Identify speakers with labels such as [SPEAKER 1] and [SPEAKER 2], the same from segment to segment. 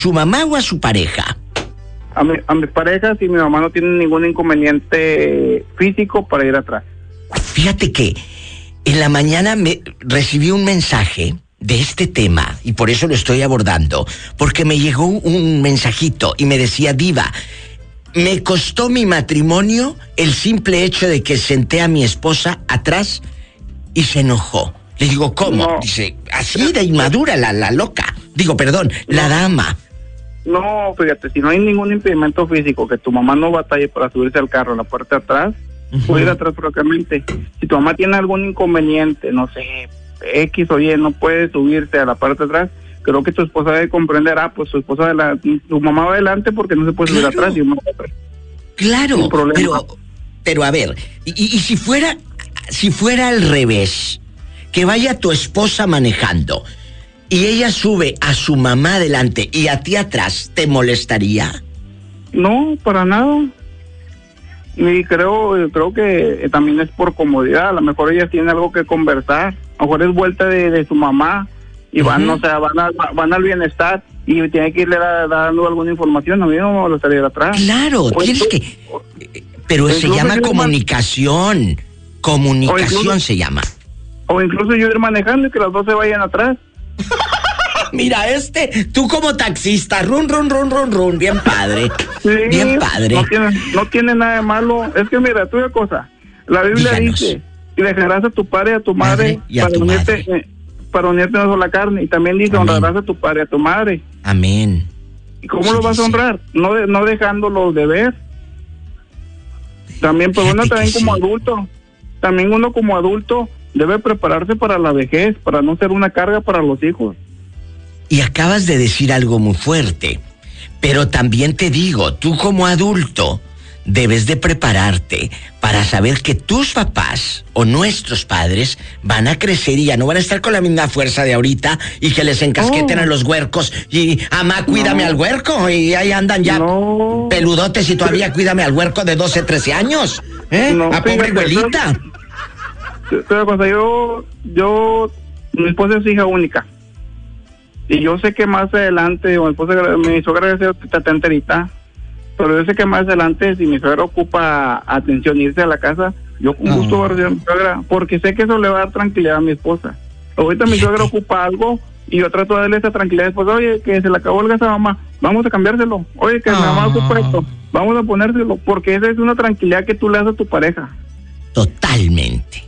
[SPEAKER 1] su mamá o a su pareja?
[SPEAKER 2] A mis parejas, y mi mamá no tiene ningún inconveniente físico para ir atrás.
[SPEAKER 1] Fíjate que en la mañana recibí un mensaje de este tema y por eso lo estoy abordando, porque me llegó un mensajito y me decía: Diva, me costó mi matrimonio el simple hecho de que senté a mi esposa atrás y se enojó. Le digo, ¿cómo?
[SPEAKER 2] No.
[SPEAKER 1] Dice, así de inmadura la loca. Digo, perdón, la dama.
[SPEAKER 2] No, fíjate, si no hay ningún impedimento físico, que tu mamá no batalle para subirse al carro en la parte de atrás, puede ir atrás propiamente. Si tu mamá tiene algún inconveniente, no sé, X o Y, no puede subirse a la parte de atrás, creo que tu esposa debe comprender, pues su esposa, tu mamá va adelante porque no se puede subir atrás y uno va atrás.
[SPEAKER 1] Claro,
[SPEAKER 2] Sin problema.
[SPEAKER 1] pero a ver, y si fuera al revés, que vaya tu esposa manejando y ella sube a su mamá adelante y a ti atrás, ¿te molestaría?
[SPEAKER 2] No, para nada. Y creo que también es por comodidad. A lo mejor ella tiene algo que conversar. A lo mejor es vuelta de su mamá y van, o sea, van al bienestar y tiene que irle dando alguna información. A mí no me molestaría ir atrás.
[SPEAKER 1] Claro, tienes que... Pero se llama comunicación. Comunicación se llama.
[SPEAKER 2] O incluso yo ir manejando y que los dos se vayan atrás.
[SPEAKER 1] Mira, tú como taxista, run, bien padre.
[SPEAKER 2] Sí,
[SPEAKER 1] bien padre.
[SPEAKER 2] No tiene nada de malo. Es que mira, tú una cosa, la Biblia dice, y dejarás a tu padre y a tu madre, para unirte en una sola carne. Y también dice, amén, honrarás a tu padre y a tu madre.
[SPEAKER 1] Amén.
[SPEAKER 2] ¿Y cómo lo vas a honrar? No dejándolos de ver. También, pues uno también como adulto, uno como adulto debe prepararse para la vejez, para no ser una carga para los hijos.
[SPEAKER 1] Y acabas de decir algo muy fuerte, pero también te digo, tú como adulto debes de prepararte para saber que tus papás o nuestros padres van a crecer y ya no van a estar con la misma fuerza de ahorita y que les encasqueten a los huercos y amá, cuídame al huerco, y ahí andan ya peludotes y todavía cuídame al huerco de 12, 13 años, a pobre abuelita.
[SPEAKER 2] Mi esposa es hija única. Y yo sé que más adelante, mi suegra está enterita, pero yo sé que más adelante, si mi suegra ocupa atención, irse a la casa, yo con gusto voy a recibir a mi suegra, porque sé que eso le va a dar tranquilidad a mi esposa. Ahorita mi suegra ocupa algo y yo trato de darle esa tranquilidad después. Oye, que se le acabó el gas a mamá, vamos a cambiárselo. Oye, que mi mamá ocupa esto, vamos a ponérselo, porque esa es una tranquilidad que tú le das a tu pareja.
[SPEAKER 1] Totalmente,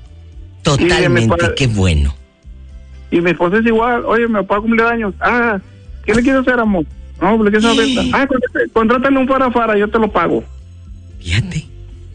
[SPEAKER 1] qué bueno.
[SPEAKER 2] Y mi esposa es igual. Oye, mi papá cumple años. ¿Qué le quiero hacer, amor? No, le quiero hacer contrátale un farafara, yo te lo pago.
[SPEAKER 1] Fíjate.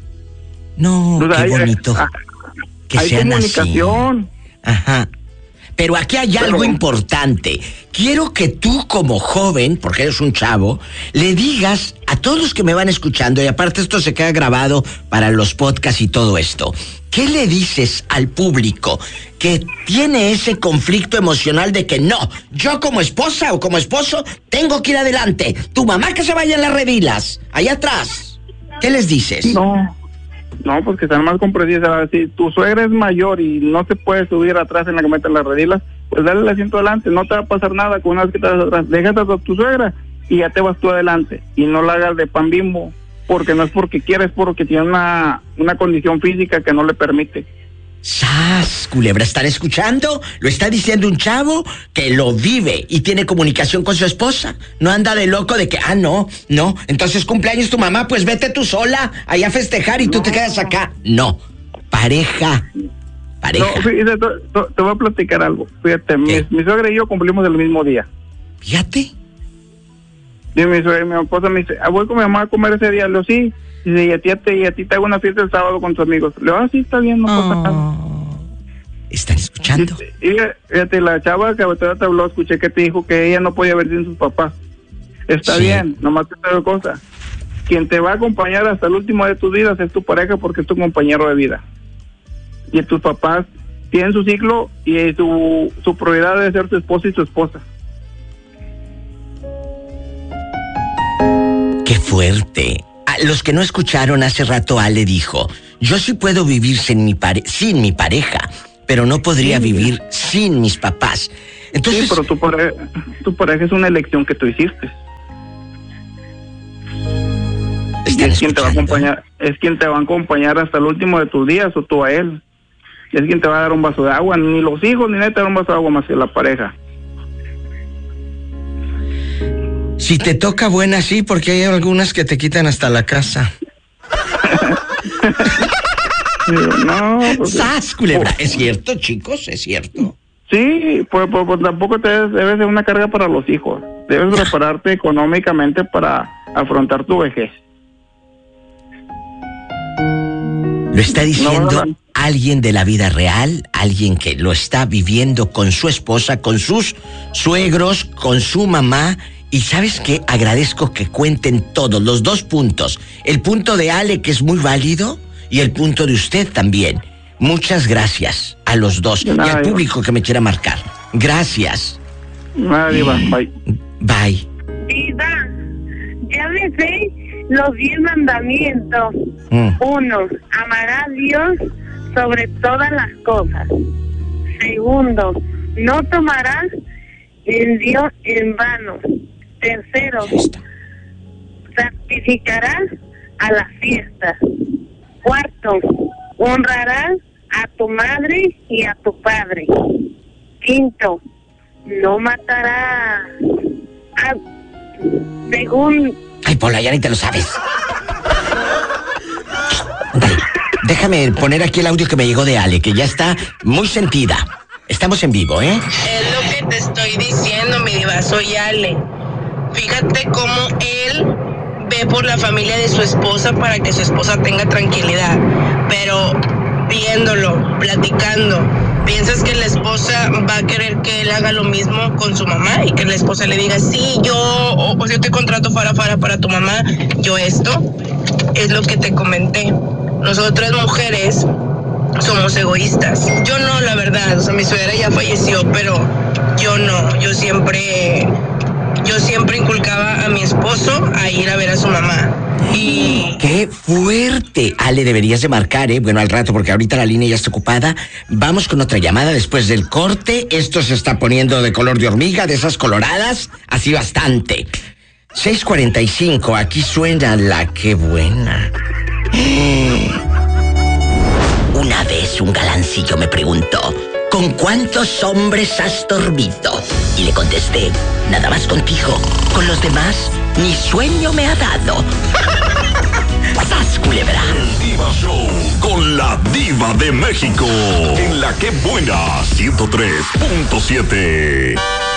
[SPEAKER 1] No, qué bonito. Que
[SPEAKER 2] hay
[SPEAKER 1] sean
[SPEAKER 2] comunicación.
[SPEAKER 1] Así. Ajá. Pero aquí hay algo importante. Quiero que tú como joven, porque eres un chavo, le digas a todos los que me van escuchando, y aparte esto se queda grabado para los podcasts y todo esto, ¿qué le dices al público que tiene ese conflicto emocional de que no, yo como esposa o como esposo tengo que ir adelante, tu mamá que se vaya en las redilas, allá atrás? ¿Qué les dices?
[SPEAKER 2] No, pues que están más comprensivos. Si tu suegra es mayor y no se puede subir atrás en la que meten las redilas, pues dale el asiento adelante, no te va a pasar nada con una vez que te vas atrás. Déjate a tu suegra y ya te vas tú adelante. Y no la hagas de pan Bimbo, porque no es porque quiera, es porque tiene una condición física que no le permite.
[SPEAKER 1] ¡Sas! Culebra, ¿están escuchando? Lo está diciendo un chavo que lo vive y tiene comunicación con su esposa. No anda de loco de que, no. Entonces cumpleaños tu mamá, pues vete tú sola allá a festejar y tú te quedas acá. No. Pareja.
[SPEAKER 2] No, fíjate, te voy a platicar algo. Fíjate, mi suegra y yo cumplimos el mismo día.
[SPEAKER 1] Fíjate.
[SPEAKER 2] Y mi esposa me dice, voy con mi mamá a comer ese día. Le digo, sí. Dice, y a ti te hago una fiesta el sábado con tus amigos. Le digo, sí, está bien, no pasa nada.
[SPEAKER 1] ¿Están escuchando?
[SPEAKER 2] Y fíjate, la chava que ahorita te habló, escuché que te dijo que ella no podía ver sin sus papás. Está bien, nomás te digo cosa. Quien te va a acompañar hasta el último de tus vidas es tu pareja, porque es tu compañero de vida. Y tus papás tienen su ciclo y su prioridad debe ser tu esposa y tu esposa.
[SPEAKER 1] ¡Qué fuerte! Los que no escucharon hace rato, Ale dijo, yo sí puedo vivir sin mi pareja, pero no podría vivir sin mis papás. Entonces,
[SPEAKER 2] sí, pero tu pareja es una elección que tú hiciste.
[SPEAKER 1] están
[SPEAKER 2] es quien te va a
[SPEAKER 1] escuchando.
[SPEAKER 2] acompañar, es quien te va a acompañar hasta el último de tus días, o tú a él. Es quien te va a dar un vaso de agua, ni los hijos ni nadie te da un vaso de agua más que la pareja.
[SPEAKER 1] Si te toca buena, sí, porque hay algunas que te quitan hasta la casa.
[SPEAKER 2] No, pues,
[SPEAKER 1] ¡Sas, culebra! ¿Es cierto, chicos? ¿Es cierto?
[SPEAKER 2] sí, pues tampoco te debe ser una carga para los hijos. Debes prepararte económicamente para afrontar tu vejez.
[SPEAKER 1] Lo está diciendo
[SPEAKER 2] No.
[SPEAKER 1] alguien de la vida real, alguien que lo está viviendo con su esposa, con sus suegros, con su mamá. Y ¿sabes qué? Agradezco que cuenten todos, los dos puntos. El punto de Ale, que es muy válido, y el punto de usted también. Muchas gracias a los dos y al público que me quiera marcar. Gracias.
[SPEAKER 2] Nada, Diva, bye.
[SPEAKER 1] Bye.
[SPEAKER 3] Diva, ya me sé los 10 mandamientos. 1, amarás a Dios sobre todas las cosas. 2, no tomarás en Dios en vano. 3, santificarás a las fiestas. 4, honrarás a tu madre y a tu padre. 5, no matarás. Según...
[SPEAKER 1] Ay, Pola, ya ni te lo sabes. Dale, déjame poner aquí el audio que me llegó de Ale, que ya está muy sentida. Estamos en vivo, ¿eh?
[SPEAKER 4] Es lo que te estoy diciendo, mi diva, soy Ale. Fíjate cómo él ve por la familia de su esposa para que su esposa tenga tranquilidad. Pero viéndolo, platicando, ¿piensas que la esposa va a querer que él haga lo mismo con su mamá? Y que la esposa le diga, sí, yo te contrato para tu mamá, yo esto. Es lo que te comenté. Nosotras mujeres somos egoístas. Yo no, la verdad, o sea, mi suegra ya falleció, pero yo no, yo siempre inculcaba a mi esposo a ir a ver a su mamá. Y...
[SPEAKER 1] ¡Qué fuerte! Ale, deberías de marcar, ¿eh? Bueno, al rato, porque ahorita la línea ya está ocupada. Vamos con otra llamada después del corte. Esto se está poniendo de color de hormiga, de esas coloradas, así bastante. 6:45, aquí suena la qué buena. Una vez un galancillo me preguntó, ¿con cuántos hombres has dormido? Y le contesté, nada más contigo. Con los demás, ni sueño me ha dado. ¡Sas, culebra!
[SPEAKER 5] El Diva Show con la Diva de México. En la que buena 103.7.